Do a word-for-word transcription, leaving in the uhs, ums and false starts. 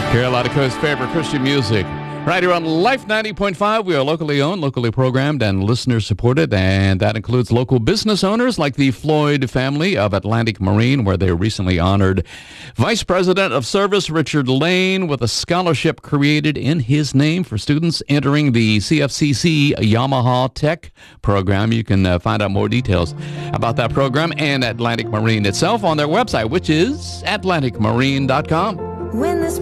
Carolina Coast's favorite Christian music. Right here on Life ninety point five, we are locally owned, locally programmed, and listener-supported, and that includes local business owners like the Floyd family of Atlantic Marine, where they recently honored Vice President of Service Richard Lane with a scholarship created in his name for students entering the C F C C Yamaha Tech program. You can uh, find out more details about that program and Atlantic Marine itself on their website, which is atlantic marine dot com. When this